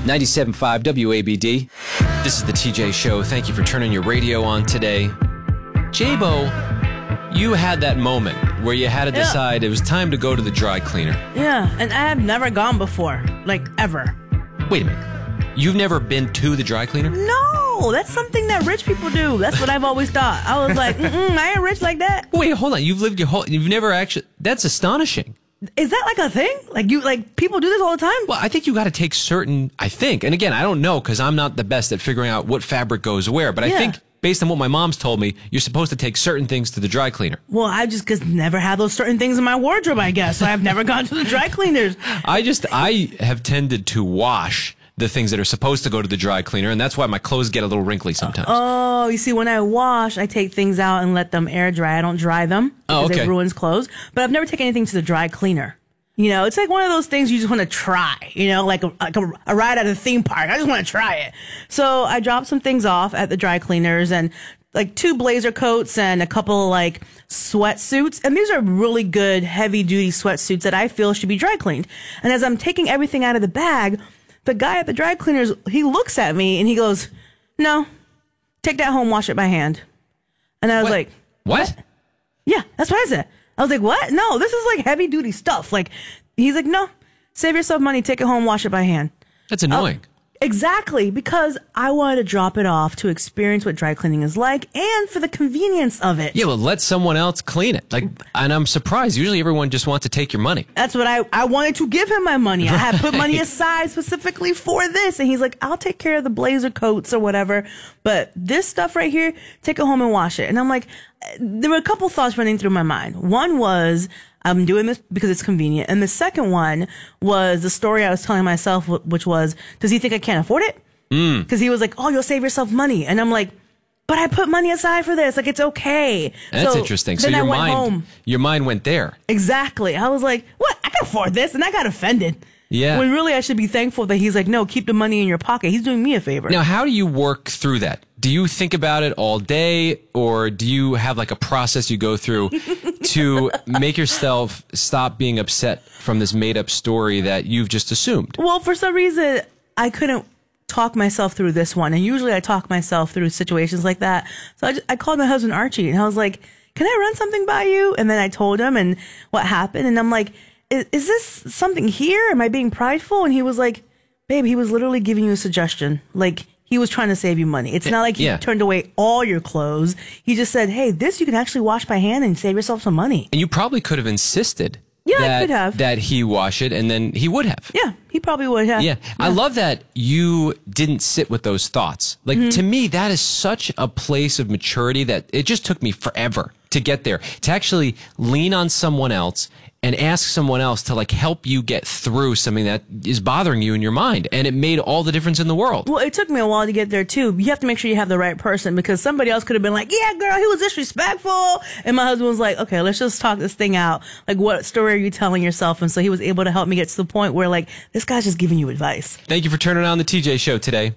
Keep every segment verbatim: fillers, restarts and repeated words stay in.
ninety-seven point five W A B D. This is the T J Show. Thank you for turning your radio on today. J-Bo, you had that moment where you had to decide yeah. it was time to go to the dry cleaner. Yeah, and I have never gone before, like ever. Wait a minute. You've never been to the dry cleaner? No, that's something that rich people do. That's what I've always thought. I was like, mm-mm, I ain't rich like that. Wait, hold on. You've lived your whole... You've never actually... That's astonishing. Is that like a thing? Like you, like people do this all the time? Well, I think you got to take certain... I think, and again, I don't know because I'm not the best at figuring out what fabric goes where, but yeah. I think... Based on what my mom's told me, you're supposed to take certain things to the dry cleaner. Well, I just cause never had those certain things in my wardrobe, I guess. So I've never gone to the dry cleaners. I just, I have tended to wash the things that are supposed to go to the dry cleaner, and that's why my clothes get a little wrinkly sometimes. Oh, you see, when I wash, I take things out and let them air dry. I don't dry them because oh, okay. it ruins clothes. But I've never taken anything to the dry cleaner. You know, it's like one of those things you just want to try, you know, like, a, like a, a ride at a theme park. I just want to try it. So I dropped some things off at the dry cleaners and like two blazer coats and a couple like sweatsuits. And these are really good heavy duty sweatsuits that I feel should be dry cleaned. And as I'm taking everything out of the bag, the guy at the dry cleaners, he looks at me and he goes, no, take that home, wash it by hand. And I was what? like, what? what? Yeah, that's what I said. I was like, what? No, this is like heavy duty stuff. Like, he's like, no, save yourself money, take it home, wash it by hand. That's annoying. Uh, exactly, because I wanted to drop it off to experience what dry cleaning is like and for the convenience of it. Yeah, well, let someone else clean it. Like, and I'm surprised. Usually everyone just wants to take your money. That's what I, I wanted to give him my money. I had put money aside specifically for this. And he's like, I'll take care of the blazer coats or whatever. But this stuff right here, take it home and wash it. And I'm like, there were a couple thoughts running through my mind. One was, I'm doing this because it's convenient. And the second one was the story I was telling myself, which was, does he think I can't afford it? Because mm. he was like, oh, you'll save yourself money. And I'm like, but I put money aside for this. Like, it's okay. That's so interesting. So then your I went mind, home. your mind went there. Exactly. I was like, what? I can afford this. And I got offended. Yeah. When really I should be thankful that he's like, no, keep the money in your pocket. He's doing me a favor. Now, how do you work through that? Do you think about it all day, or do you have like a process you go through to make yourself stop being upset from this made up story that you've just assumed? Well, for some reason, I couldn't talk myself through this one. And usually I talk myself through situations like that. So I, just, I called my husband Archie and I was like, can I run something by you? And then I told him and what happened. And I'm like, is, is this something here? Am I being prideful? And he was like, babe, he was literally giving you a suggestion. Like, he was trying to save you money. It's not like he yeah. turned away all your clothes. He just said, hey, this you can actually wash by hand and save yourself some money. And you probably could have insisted yeah, that, I could have. that he wash it, and then he would have. Yeah, he probably would have. Yeah. yeah. I love that you didn't sit with those thoughts. Like, mm-hmm. to me, that is such a place of maturity that it just took me forever to get there. To actually lean on someone else and ask someone else to like help you get through something that is bothering you in your mind. And it made all the difference in the world. Well, it took me a while to get there too. You have to make sure you have the right person, because somebody else could have been like, yeah, girl, he was disrespectful. And my husband was like, okay, let's just talk this thing out. Like, what story are you telling yourself? And so he was able to help me get to the point where like, this guy's just giving you advice. Thank you for turning on the T J Show today.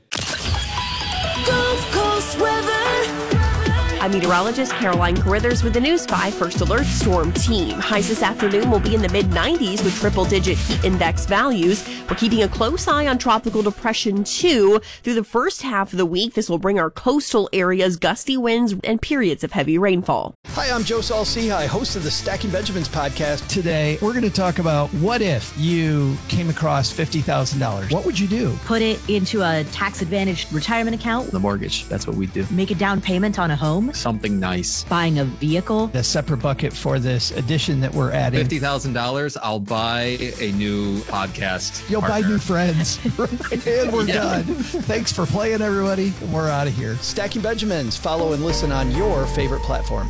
Gulf Coast weather. I'm meteorologist Caroline Carruthers with the News five First Alert Storm Team. Highs this afternoon will be in the mid nineties with triple-digit heat index values. We're keeping a close eye on Tropical Depression two. Through the first half of the week, this will bring our coastal areas gusty winds and periods of heavy rainfall. Hi, I'm Joe Saul-Sehy, host of the Stacking Benjamins podcast. Today, we're going to talk about what if you came across fifty thousand dollars. What would you do? Put it into a tax-advantaged retirement account. The mortgage, that's what we do. Make a down payment on a home. Something nice. Buying a vehicle. A separate bucket for this addition that we're adding. fifty thousand dollars, I'll buy a new podcast You'll partner. buy new friends. And we're yeah. done. Thanks for playing, everybody. We're out of here. Stacking Benjamins. Follow and listen on your favorite platform.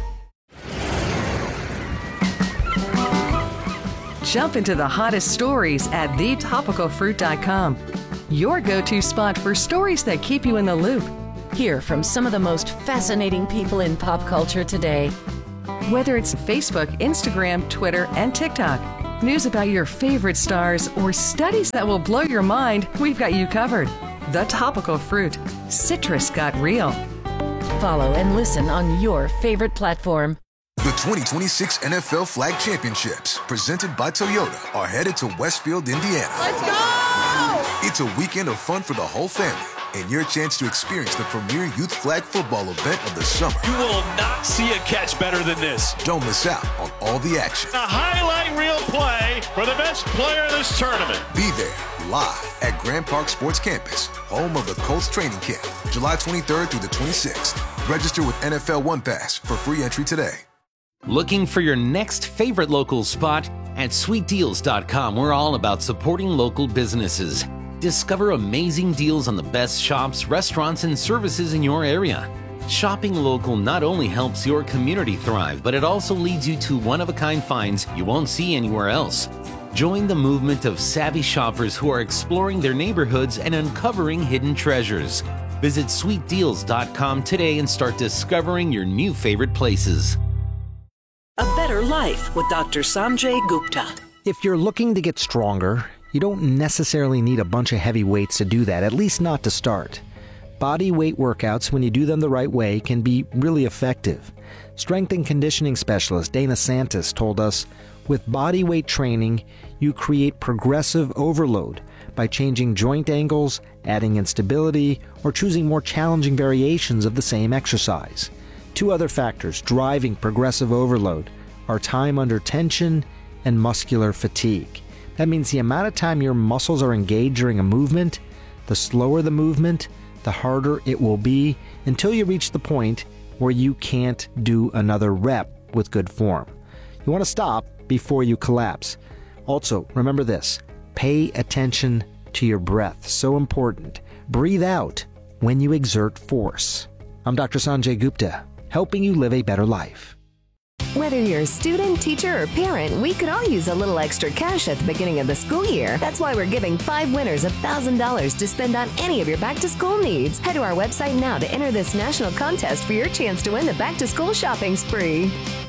Jump into the hottest stories at the topical fruit dot com. Your go-to spot for stories that keep you in the loop. Hear from some of the most fascinating people in pop culture today. Whether it's Facebook, Instagram, Twitter, and TikTok, news about your favorite stars, or studies that will blow your mind, we've got you covered. The Topical Fruit. Citrus got real. Follow and listen on your favorite platform. The twenty twenty-six N F L Flag Championships, presented by Toyota, are headed to Westfield, Indiana. Let's go! It's It's a weekend of fun for the whole family and your chance to experience the premier youth flag football event of the summer. You will not see a catch better than this. Don't miss out on all the action. A highlight reel play for the best player of this tournament. Be there live at Grand Park Sports Campus, home of the Colts training camp, July twenty-third through the twenty-sixth. Register with N F L One Pass for free entry today. Looking for your next favorite local spot? At sweet deals dot com, we're all about supporting local businesses. Discover amazing deals on the best shops, restaurants, and services in your area. Shopping local not only helps your community thrive, but it also leads you to one-of-a-kind finds you won't see anywhere else. Join the movement of savvy shoppers who are exploring their neighborhoods and uncovering hidden treasures. Visit sweet deals dot com today and start discovering your new favorite places. A better life with Doctor Sanjay Gupta. If you're looking to get stronger, you don't necessarily need a bunch of heavy weights to do that, at least not to start. Body weight workouts, when you do them the right way, can be really effective. Strength and conditioning specialist Dana Santis told us, with body weight training, you create progressive overload by changing joint angles, adding instability, or choosing more challenging variations of the same exercise. Two other factors driving progressive overload are time under tension and muscular fatigue. That means the amount of time your muscles are engaged during a movement, the slower the movement, the harder it will be until you reach the point where you can't do another rep with good form. You want to stop before you collapse. Also, remember this, pay attention to your breath. So important. Breathe out when you exert force. I'm Doctor Sanjay Gupta, helping you live a better life. Whether you're a student, teacher, or parent, we could all use a little extra cash at the beginning of the school year. That's why we're giving five winners one thousand dollars to spend on any of your back-to-school needs. Head to our website now to enter this national contest for your chance to win the back-to-school shopping spree.